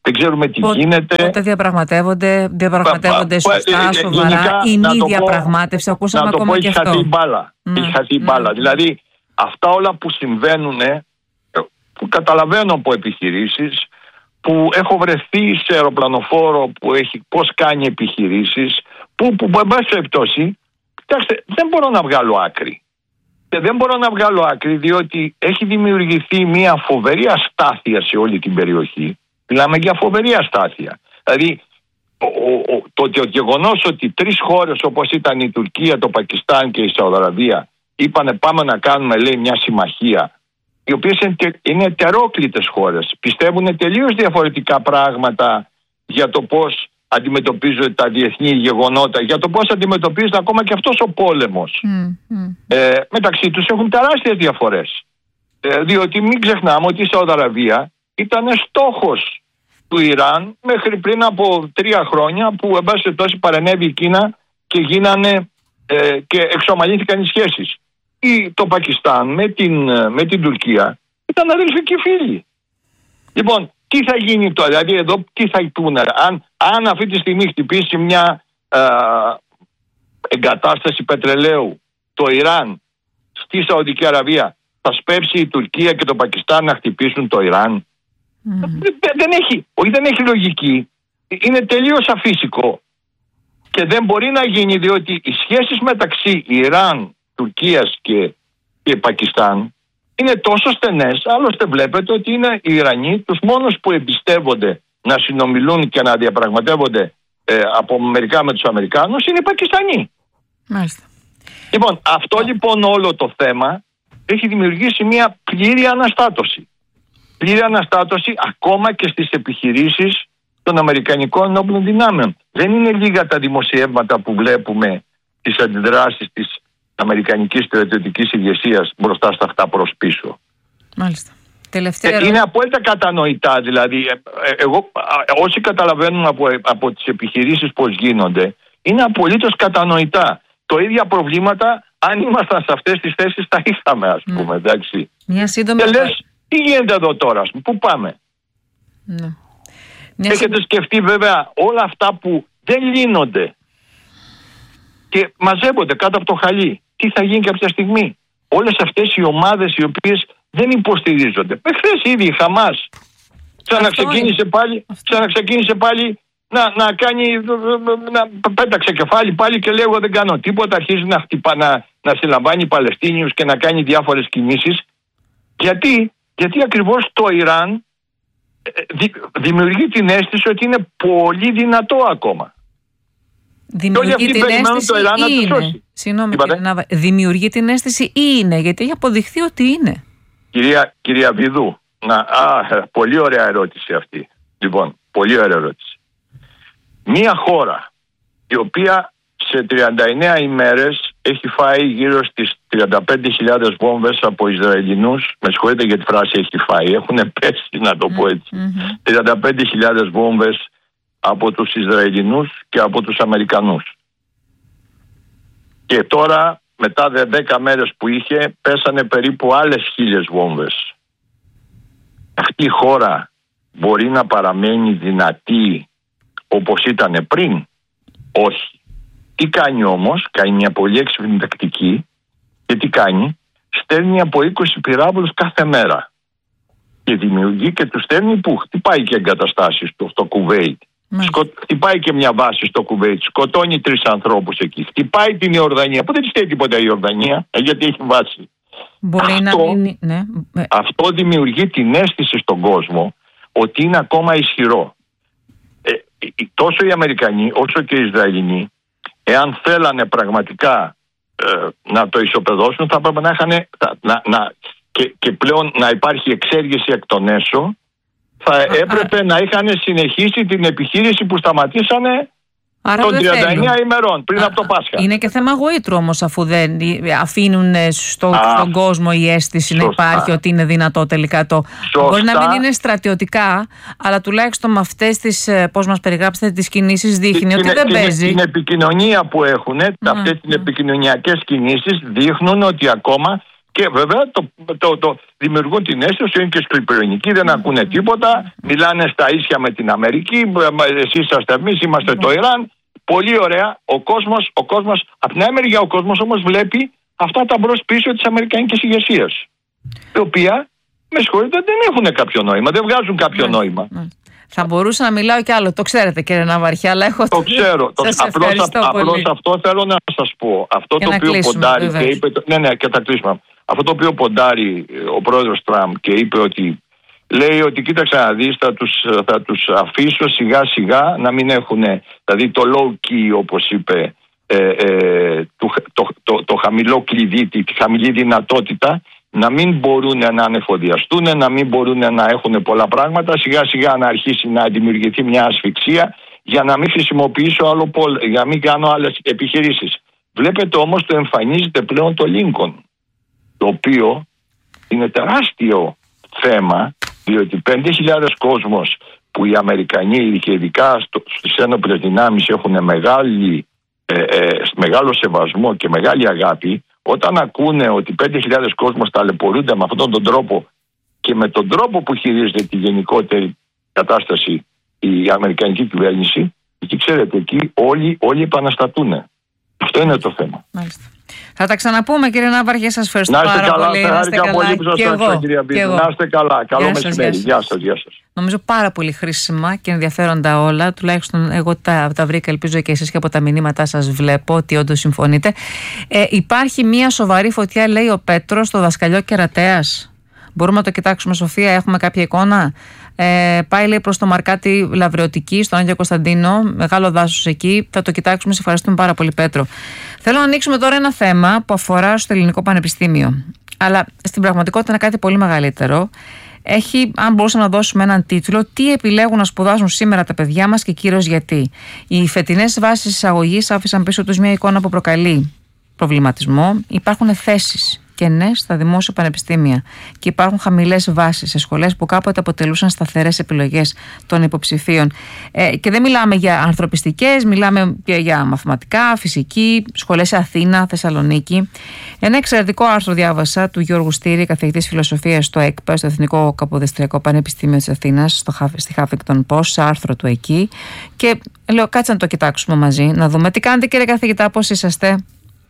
δεν ξέρουμε τι πότε, γίνεται. Πότε διαπραγματεύονται, διαπραγματεύονται πα, πα, σωστά, ε, σοβαρά, γενικά, είναι η πω, διαπραγμάτευση, ακούσαμε ακόμα πω, και έχει αυτό. χαθεί η μπάλα. Mm. Έχει χαθεί η μπάλα. Mm. Δηλαδή αυτά όλα που συμβαίνουν, που καταλαβαίνω από επιχειρήσεις, που έχω βρεθεί σε αεροπλανοφόρο που έχει πώς κάνει επιχειρήσεις, που, που, που εν πάση περιπτώσει, κοιτάξτε, δεν μπορώ να βγάλω άκρη. Και δεν μπορώ να βγάλω άκρη διότι έχει δημιουργηθεί μια φοβερή αστάθεια σε όλη την περιοχή. Μιλάμε για φοβερή αστάθεια. Δηλαδή ο, ο, το, το γεγονός ότι τρεις χώρες όπως ήταν η Τουρκία, το Πακιστάν και η Σαουδαραβία είπανε πάμε να κάνουμε, λέει, μια συμμαχία, οι οποίες είναι ετερόκλητες χώρες, πιστεύουν τελείως διαφορετικά πράγματα για το πώς αντιμετωπίζονται τα διεθνή γεγονότα, για το πώς αντιμετωπίζεται ακόμα και αυτός ο πόλεμος. Mm, mm. Ε, μεταξύ τους έχουν τεράστιες διαφορές. Ε, διότι μην ξεχνάμε ότι η Σαουδαραβία ήταν στόχος του Ιράν μέχρι πριν από τρία χρόνια που εν πάση περιπτώσει παρενέβη η Κίνα και γίνανε ε, και εξομαλύνθηκαν οι σχέσεις. Ή το Πακιστάν με την, με την Τουρκία ήταν αδελφικοί φίλοι. Λοιπόν, τι θα γίνει τώρα, δηλαδή εδώ τι θα πούνε, αν, αν αυτή τη στιγμή χτυπήσει μια ε, εγκατάσταση πετρελαίου το Ιράν στη Σαουδική Αραβία, θα σπεύσει η Τουρκία και το Πακιστάν να χτυπήσουν το Ιράν? Mm. Δεν, δεν έχει, όχι δεν έχει λογική, είναι τελείως αφύσικο και δεν μπορεί να γίνει διότι οι σχέσεις μεταξύ Ιράν, Τουρκίας και, και Πακιστάν είναι τόσο στενές. Άλλωστε βλέπετε ότι είναι οι Ιρανοί τους μόνους που εμπιστεύονται να συνομιλούν και να διαπραγματεύονται ε, από μερικά με τους Αμερικάνους είναι οι Πακιστανοί. Μάλιστα. Λοιπόν, αυτό λοιπόν όλο το θέμα έχει δημιουργήσει μια πλήρη αναστάτωση. Πλήρη αναστάτωση ακόμα και στις επιχειρήσεις των Αμερικανικών ενόπλων δυνάμεων. Δεν είναι λίγα τα δημοσιεύματα που βλέπουμε τις αντιδράσεις της Αμερικανικής στρατιωτικής ηγεσίας μπροστά στα αυτά προς πίσω. Μάλιστα. Τελευταία ε, ερώτηση. Είναι απόλυτα κατανοητά. Δηλαδή, ε, ε, εγώ, ε, όσοι καταλαβαίνουν από, ε, από τις επιχειρήσεις πώς γίνονται, είναι απολύτως κατανοητά. Το ίδια προβλήματα, αν ήμασταν σε αυτές τις θέσεις, τα είχαμε, ας πούμε. Mm. Εντάξει. Μια σύντομη... Και λες, τι γίνεται εδώ τώρα, ας πούμε, πού πάμε? Mm. Έχετε σύντομη... σκεφτεί βέβαια όλα αυτά που δεν λύνονται και μαζεύονται κάτω από το χαλί. Τι θα γίνει κάποια στιγμή? Όλες αυτές οι ομάδες οι οποίες δεν υποστηρίζονται. Χθες ήδη η Χαμάς ξαναξεκίνησε πάλι, ξαναξεκίνησε πάλι να, να κάνει, να πέταξε κεφάλι πάλι και λέει εγώ δεν κάνω τίποτα. Αρχίζει να χτυπά, να, να συλλαμβάνει Παλαιστίνιους και να κάνει διάφορες κινήσεις. Γιατί, γιατί ακριβώς το Ιράν δη, δημιουργεί την αίσθηση ότι είναι πολύ δυνατό ακόμα. Δημιουργεί την αίσθηση ή είναι? Συγγνώμη, κύριε Νάβα, δημιουργεί την αίσθηση ή είναι? Γιατί έχει αποδειχθεί ότι είναι. Κυρία, κυρία Βιδού, να, α, πολύ ωραία ερώτηση αυτή. Λοιπόν, πολύ ωραία ερώτηση. Μία χώρα η οποία σε τριάντα εννέα ημέρες έχει φάει γύρω στις τριάντα πέντε χιλιάδες βόμβες από Ισραηλινούς, με συγχωρείτε για τη φράση έχει φάει, έχουν πέσει να το πω έτσι, mm-hmm. τριάντα πέντε χιλιάδες βόμβες από τους Ισραηλινούς και από τους Αμερικανούς. Και τώρα μετά δέκα μέρες που είχε πέσανε περίπου άλλες χίλιες βόμβες. Αυτή η χώρα μπορεί να παραμένει δυνατή όπως ήταν πριν? Όχι. Τι κάνει όμως? Κάνει μια πολύ έξυπνη τακτική και τι κάνει? Στέλνει από είκοσι πυράβλους κάθε μέρα και δημιουργεί και του στέλνει που χτυπάει και εγκαταστάσεις στο, στο Κουβέιτ. Σκο... Χτυπάει και μια βάση στο Κουβέιτ, σκοτώνει τρεις ανθρώπους εκεί. Χτυπάει την Ιορδανία, που δεν τη στέλνει τίποτα η Ιορδανία, γιατί έχει βάση. Μπορεί αυτό, να μην... ναι. αυτό δημιουργεί την αίσθηση στον κόσμο ότι είναι ακόμα ισχυρό. Ε, τόσο οι Αμερικανοί όσο και οι Ισραηλινοί, εάν θέλανε πραγματικά ε, να το ισοπεδώσουν, θα έπρεπε να είχαν να, να, και, και πλέον να υπάρχει εξέργηση εκ των έσω. Θα έπρεπε α, να είχαν συνεχίσει την επιχείρηση που σταματήσανε των τριάντα εννέα ημερών πριν α, από το Πάσχα. Είναι και θέμα γοήτρου όμως, αφού δεν αφήνουν στο, α, στον κόσμο η αίσθηση σωστά. να υπάρχει ότι είναι δυνατό τελικά το. Σωστά. Μπορεί να μην είναι στρατιωτικά, αλλά τουλάχιστον με αυτές τις, πώς μας περιγράψετε, τις κινήσεις δείχνει την, ότι δεν την, παίζει. Την επικοινωνία που έχουν, αυτές τις επικοινωνιακές κινήσεις δείχνουν ότι ακόμα Και βέβαια το, το, το δημιουργούν την αίσθηση, είναι και σκληροπυρηνικοί, δεν ακούνε τίποτα, μιλάνε στα ίσια με την Αμερική, εσείς είσαστε εμείς, είμαστε το Ιράν. Πολύ ωραία. Ο κόσμος, ο κόσμος, από την άλλη μεριά ο κόσμος όμως βλέπει αυτά τα μπρος πίσω της αμερικανικής ηγεσίας, η οποία, με συγχωρείτε, δεν έχουν κάποιο νόημα, δεν βγάζουν κάποιο ναι, νόημα. Ναι. Θα μπορούσα να μιλάω κι άλλο, το ξέρετε κύριε Ναυαρχιά, αλλά έχω... Το ξέρω, το, απλώς, απλώς αυτό θέλω να σας πω. Αυτό το οποίο κλείσουμε, ποντάρει και είπε... Ναι, ναι, και θα κλείσουμε. Αυτό το οποίο ποντάρει ο πρόεδρος Τραμπ και είπε ότι... Λέει ότι κοίταξε να δεις, θα τους, θα τους αφήσω σιγά σιγά να μην έχουν, δηλαδή το low key όπως είπε, ε, ε, το, το, το, το χαμηλό κλειδί, τη χαμηλή δυνατότητα, να μην μπορούν να ανεφοδιαστούν, να μην μπορούν να έχουν πολλά πράγματα, σιγά σιγά να αρχίσει να δημιουργηθεί μια ασφυξία για να μην χρησιμοποιήσω άλλο πόλ, για να μην κάνω άλλες επιχειρήσεις. Βλέπετε όμως το εμφανίζεται πλέον το Lincoln, το οποίο είναι τεράστιο θέμα, διότι πέντε χιλιάδες κόσμος που οι Αμερικανοί και ειδικά στο, στις ένοπλες δυνάμεις έχουν μεγάλη, ε, ε, μεγάλο σεβασμό και μεγάλη αγάπη, όταν ακούνε ότι πέντε χιλιάδες κόσμος ταλαιπωρούνται με αυτόν τον τρόπο και με τον τρόπο που χειρίζεται τη γενικότερη κατάσταση η Αμερικανική κυβέρνηση, εκεί ξέρετε, εκεί όλοι, όλοι επαναστατούν. Αυτό είναι το θέμα. Μάλιστα. Θα τα ξαναπούμε κύριε Ναυαρχέ, σας ευχαριστώ πάρα καλά, πολύ. Να είστε καλά, πολύ που σας ευχαριστώ κυρία Μπίρου. Να είστε καλά, καλό μεσημέρι. Γεια σας, γεια σας. Νομίζω πάρα πολύ χρήσιμα και ενδιαφέροντα όλα, τουλάχιστον εγώ τα, τα βρήκα, ελπίζω και εσείς και από τα μηνύματά σας βλέπω ότι όντως συμφωνείτε. Ε, υπάρχει μια σοβαρή φωτιά, λέει ο Πέτρος, στο δασκαλιό Κερατέας. Μπορούμε να το κοιτάξουμε, Σοφία, έχουμε κάποια εικόνα? Ε, πάει, λέει, προς το Μαρκάτι Λαβρεωτική, στον Άγιο Κωνσταντίνο, μεγάλο δάσος εκεί. Θα το κοιτάξουμε, σε ευχαριστούμε πάρα πολύ, Πέτρο. Θέλω να ανοίξουμε τώρα ένα θέμα που αφορά στο Ελληνικό Πανεπιστήμιο. Αλλά στην πραγματικότητα είναι κάτι πολύ μεγαλύτερο. Έχει, αν μπορούσαμε να δώσουμε έναν τίτλο, τι επιλέγουν να σπουδάσουν σήμερα τα παιδιά μας και κυρίως γιατί. Οι φετινές βάσεις εισαγωγής άφησαν πίσω τους μια εικόνα που προκαλεί προβληματισμό. Υπάρχουν θέσεις κενές στα δημόσια πανεπιστήμια και υπάρχουν χαμηλές βάσεις σε σχολές που κάποτε αποτελούσαν σταθερές επιλογές των υποψηφίων. Ε, και δεν μιλάμε για ανθρωπιστικές, μιλάμε για μαθηματικά, φυσική, σχολές σε Αθήνα, Θεσσαλονίκη. Ένα εξαιρετικό άρθρο διάβασα του Γιώργου Στήρη, καθηγητής φιλοσοφίας στο ΕΚΠΑ, στο Εθνικό Καποδιστριακό Πανεπιστήμιο της Αθήνας, στο, στη Huffington Post, άρθρο του εκεί. Και λέω, κάτσε να το κοιτάξουμε μαζί, να δούμε τι κάνετε κύριε καθηγητά, πώς είσαστε?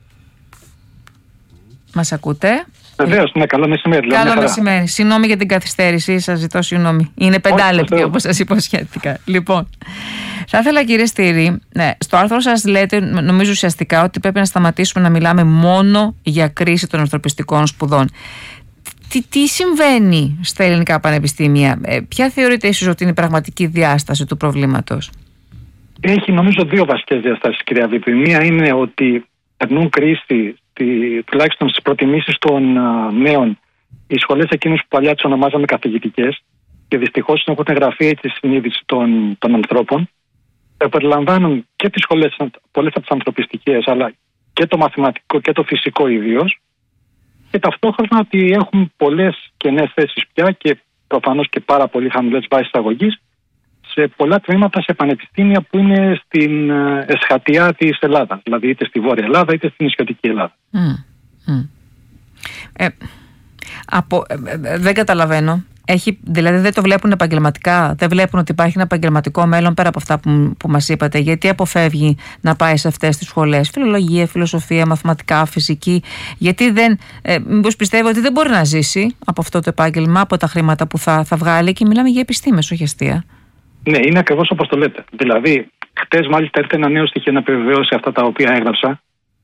Μας ακούτε? Βεβαίως, ναι, καλό μεσημέρι. Καλό μεσημέρι. Συγγνώμη για την καθυστέρηση, σας ζητώ συγγνώμη. Είναι πεντάλεπτη όπως σας υποσχέθηκα. Λοιπόν, θα ήθελα κύριε Στήρη, ναι, στο άρθρο σας λέτε, νομίζω ουσιαστικά, ότι πρέπει να σταματήσουμε να μιλάμε μόνο για κρίση των ανθρωπιστικών σπουδών. Τι, τι συμβαίνει στα ελληνικά πανεπιστήμια, ε, ποια θεωρείτε εσείς ότι είναι η πραγματική διάσταση του προβλήματος? Έχει νομίζω δύο βασικές διαστάσεις, κυρία Βίπη. Μία είναι ότι περνούν κρίση, τη, τουλάχιστον στις προτιμήσεις των α, νέων, οι σχολές εκείνες που παλιά τις ονομάζαμε καθηγητικές και δυστυχώς έχουν γραφεί έτσι στη συνείδηση των, των ανθρώπων. Ε, περιλαμβάνουν και τις σχολές, πολλές από τις ανθρωπιστικές, αλλά και το μαθηματικό και το φυσικό ιδίως. Και ταυτόχρονα ότι έχουν πολλές κενές θέσεις πια και προφανώς και πάρα πολύ χαμηλές βάσεις αγωγής σε πολλά τμήματα σε πανεπιστήμια που είναι στην εσχατιά της Ελλάδας, δηλαδή είτε στη Βόρεια Ελλάδα είτε στην νησιωτική Ελλάδα. Mm, mm. Ε, από, ε, δεν καταλαβαίνω. Έχει, δηλαδή δεν το βλέπουν επαγγελματικά, δεν βλέπουν ότι υπάρχει ένα επαγγελματικό μέλλον πέρα από αυτά που, που μας είπατε. Γιατί αποφεύγει να πάει σε αυτές τις σχολές, φιλολογία, φιλοσοφία, μαθηματικά, φυσική? Γιατί δεν, ε, μήπως πιστεύει ότι δεν μπορεί να ζήσει από αυτό το επάγγελμα, από τα χρήματα που θα, θα βγάλει? Και μιλάμε για επιστήμες, όχι αστεία. Ναι, είναι ακριβώς όπως το λέτε. Δηλαδή, χτες μάλιστα ήρθε ένα νέο στοιχείο να επιβεβαιώσει αυτά τα οποία έγραψα.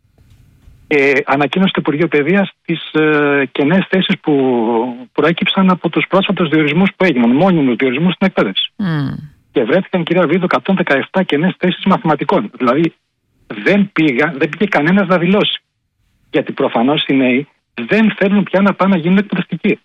Ε, ανακοίνωσε το Υπουργείο Παιδείας τις ε, κενές θέσεις που προέκυψαν από τους πρόσφατους διορισμούς που έγιναν, μόνιμους διορισμούς στην εκπαίδευση. Mm. Και βρέθηκαν, κυρία Βίδο, εκατόν δεκαεπτά κενές θέσεις μαθηματικών. Δηλαδή, δεν, πήγα, δεν πήγε κανένας να δηλώσει. Γιατί προφανώς οι νέοι δεν θέλουν πια να πάνε να γίνουν εκπαιδευτικοί.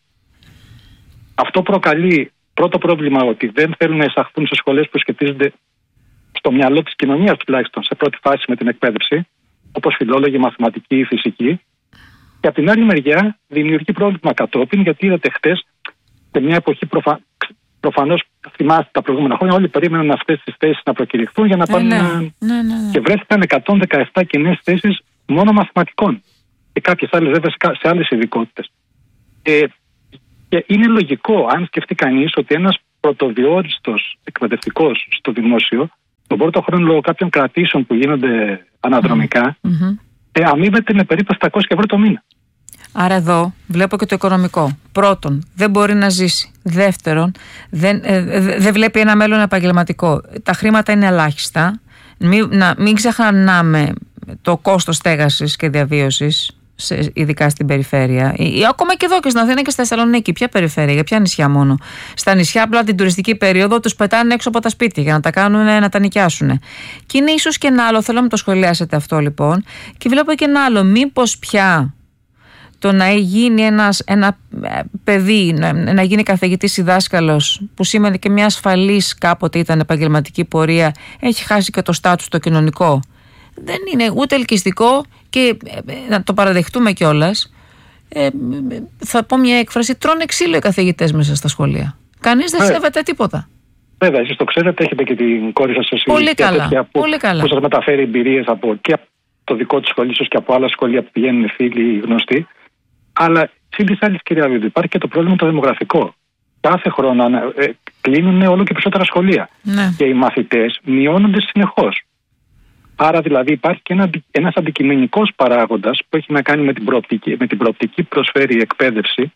Αυτό προκαλεί πρώτο πρόβλημα, ότι δεν θέλουν να εισαχθούν σε σχολές που σχετίζονται στο μυαλό της κοινωνίας, τουλάχιστον σε πρώτη φάση, με την εκπαίδευση, όπως φιλόλογοι, μαθηματική ή φυσική. Και από την άλλη μεριά δημιουργεί πρόβλημα κατόπιν, γιατί είδατε χτες, σε μια εποχή προφα... προφανώς, θυμάστε τα προηγούμενα χρόνια, όλοι περίμεναν αυτές τις θέσεις να προκηρυχθούν για να πάνε. Ε, ναι. Ναι, ναι, ναι. Και βρέθηκαν εκατόν δεκαεπτά κενές θέσεις μόνο μαθηματικών. και κάποιες άλλες βέβαια σε άλλες ειδικότητες. Ε, και είναι λογικό, αν σκεφτεί κανείς, ότι ένας πρωτοδιόριστος εκπαιδευτικός στο δημόσιο, τον πρώτο χρόνο λόγω κάποιων κρατήσεων που γίνονται αναδρομικά, mm-hmm. ε, αμείβεται με περίπου επτακόσια ευρώ το μήνα. Άρα εδώ βλέπω και το οικονομικό. Πρώτον, δεν μπορεί να ζήσει. Δεύτερον, δεν, ε, δεν βλέπει ένα μέλλον επαγγελματικό. Τα χρήματα είναι ελάχιστα. Μην, να, μην ξεχνάμε το κόστος στέγασης και διαβίωσης, σε, ειδικά στην περιφέρεια. Ή, ή ακόμα και εδώ και στην Αθήνα και στη Θεσσαλονίκη. Ποια περιφέρεια, για ποια νησιά μόνο? Στα νησιά, απλά την τουριστική περίοδο τους πετάνε έξω από τα σπίτια για να τα κάνουν, να τα νοικιάσουν. Και είναι ίσως και ένα άλλο, θέλω να το σχολιάσετε αυτό λοιπόν. Και βλέπω και ένα άλλο, μήπως πια το να γίνει ένας, ένα παιδί, να, να γίνει καθηγητής ή δάσκαλος, που σήμαινε και μια ασφαλής κάποτε ήταν επαγγελματική πορεία, έχει χάσει και το στάτους το κοινωνικό. Δεν είναι ούτε ελκυστικό και ε, να το παραδεχτούμε κιόλας. Ε, θα πω μια έκφραση, τρώνε ξύλο οι καθηγητές μέσα στα σχολεία. Κανείς δεν σέβεται τίποτα. Βέβαια, εσείς το ξέρετε, έχετε και την κόρη σας σε πολύ καλά, που, πολύ καλά. που σας μεταφέρει εμπειρίες από, και από το δικό της σχολείο και από άλλα σχολεία που πηγαίνουν φίλοι γνωστοί. Αλλά σύν της άλλης, κυρία Βίδου, υπάρχει και το πρόβλημα το δημογραφικό. Κάθε χρόνο ε, κλείνουν όλο και περισσότερα σχολεία. Ναι. Και οι μαθητές μειώνονται συνεχώς. Άρα δηλαδή υπάρχει και ένα, ένας αντικειμενικός παράγοντας που έχει να κάνει με την προοπτική, με την προοπτική που προσφέρει η εκπαίδευση.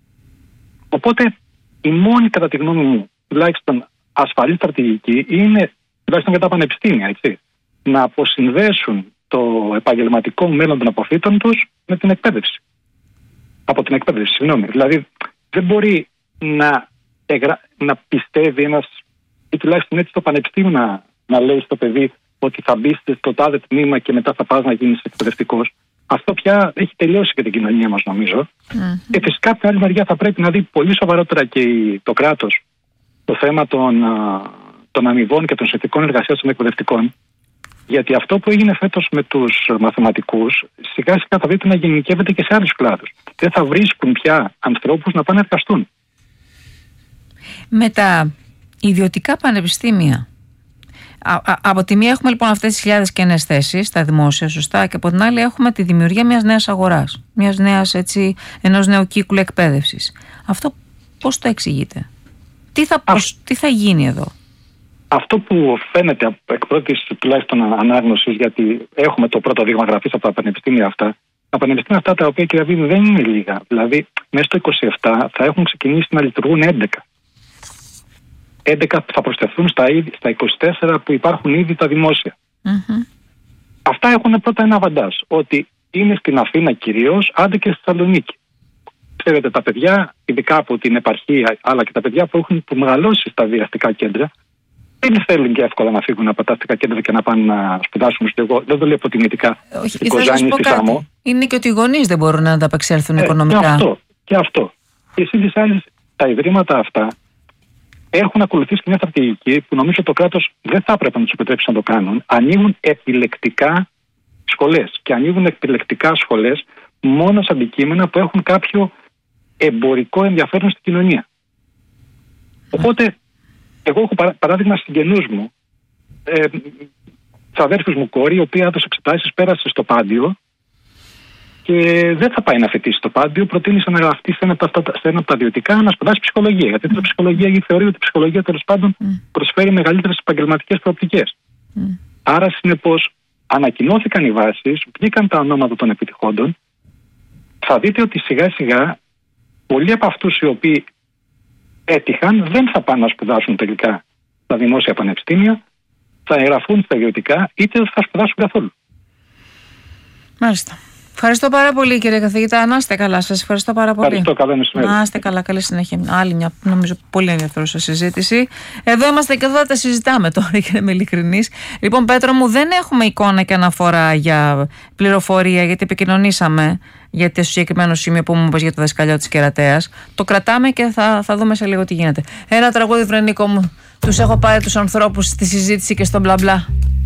Οπότε η μόνη, κατά τη γνώμη μου, τουλάχιστον ασφαλή στρατηγική είναι, τουλάχιστον για τα πανεπιστήμια, έτσι, να αποσυνδέσουν το επαγγελματικό μέλλον των αποφύτων τους με την εκπαίδευση. Από την εκπαίδευση, συγγνώμη. Δηλαδή δεν μπορεί να, εγρα... να πιστεύει ένας, ή τουλάχιστον έτσι το πανεπιστήμιο να, να λέει στο παιδί ότι θα μπει στο τάδε τμήμα και μετά θα πας να γίνεις εκπαιδευτικός. Αυτό πια έχει τελειώσει και την κοινωνία μας, νομίζω. Mm-hmm. Και φυσικά από την άλλη μεριά θα πρέπει να δει πολύ σοβαρότερα και το κράτος το θέμα των, των αμοιβών και των συνθηκών εργασίας των εκπαιδευτικών. Γιατί αυτό που έγινε φέτος με τους μαθηματικούς, σιγά σιγά θα δείτε να γενικεύεται και σε άλλους κλάδους. Δεν θα βρίσκουν πια ανθρώπους να πάνε να εργαστούν. Με τα ιδιωτικά πανεπιστήμια, Α, α, από τη μία έχουμε λοιπόν αυτές τις χιλιάδες κενές θέσεις στα δημόσια, σωστά, και από την άλλη έχουμε τη δημιουργία μιας νέας αγοράς, μιας νέας, έτσι, ενός νέου κύκλου εκπαίδευσης. Αυτό πώς το εξηγείτε? Τι θα, πώς, τι θα γίνει εδώ? Αυτό που φαίνεται εκ πρώτης τουλάχιστον ανάγνωσης, γιατί έχουμε το πρώτο δείγμα γραφής από τα πανεπιστήμια αυτά, τα πανεπιστήμια αυτά τα οποία, κυρία Βίδου, δεν είναι λίγα. Δηλαδή μέσα στο είκοσι επτά θα έχουν ξεκινήσει να λειτουργούν έντεκα. έντεκα θα προσθεθούν στα, ήδη, στα είκοσι τέσσερα που υπάρχουν ήδη τα δημόσια. Mm-hmm. Αυτά έχουν πρώτα ένα βαντάζ, ότι είναι στην Αθήνα κυρίως, άντε και στη Θεσσαλονίκη. Ξέρετε, τα παιδιά, ειδικά από την επαρχία, αλλά και τα παιδιά που έχουν που μεγαλώσει στα διαστικά κέντρα, δεν θέλουν και εύκολα να φύγουν από τα αστικά κέντρα και να πάνε να σπουδάσουν. Εγώ δεν το λέω αποτιμητικά. Όχι, θα σας πω κάτι. Είναι και ότι οι γονείς δεν μπορούν να ανταπεξέλθουν ε, οικονομικά. Και αυτό. Και αυτό. Και εσείς τις άλλες, τα ιδρύματα αυτά έχουν ακολουθήσει μια στρατηγική που νομίζω το κράτος δεν θα έπρεπε να τους επιτρέψει να το κάνουν. Ανοίγουν επιλεκτικά σχολές. Και ανοίγουν επιλεκτικά σχολές μόνο σε αντικείμενα που έχουν κάποιο εμπορικό ενδιαφέρον στην κοινωνία. Οπότε, εγώ έχω παράδειγμα συγγενούς μου, ε, της αδέρφης μου κόρη, η οποία έδωσε εξετάσεις, πέρασε στο Πάντιο και δεν θα πάει να φοιτήσει στο Πάντιο. Προτείνησε να γραφτεί σε ένα από τα, σε ένα από τα ιδιωτικά να σπουδάσει ψυχολογία. Γιατί η ψυχολογία, γιατί θεωρεί ότι η ψυχολογία τέλος πάντων mm. προσφέρει μεγαλύτερες επαγγελματικές προοπτικές. Mm. Άρα, συνεπώς, ανακοινώθηκαν οι βάσεις, βγήκαν τα ονόματα των επιτυχόντων. Θα δείτε ότι σιγά σιγά πολλοί από αυτούς οι οποίοι έτυχαν δεν θα πάνε να σπουδάσουν τελικά στα δημόσια πανεπιστήμια, θα εγγραφούν στα ιδιωτικά, είτε θα σπουδάσουν καθόλου. Μάλιστα. Ευχαριστώ πάρα πολύ, κύριε καθηγητά. Να είστε καλά. Σας ευχαριστώ πάρα πολύ. Ευχαριστώ, καλό μεσημέρι. Να είστε καλά. Καλή συνέχεια. Άλλη μια, νομίζω, πολύ ενδιαφέρουσα συζήτηση. Εδώ είμαστε και εδώ θα τα συζητάμε τώρα, για να είμαι ειλικρινής. Λοιπόν, Πέτρο μου, δεν έχουμε εικόνα και αναφορά για πληροφορία, γιατί επικοινωνήσαμε για το συγκεκριμένο σημείο που μου είπες για το δασκαλιό της Κερατέας. Το κρατάμε και θα, θα δούμε σε λίγο τι γίνεται. Ένα τραγούδι, Βρενίκο μου. Τους έχω πάρει τους ανθρώπους στη συζήτηση και στο μπλα μπλα.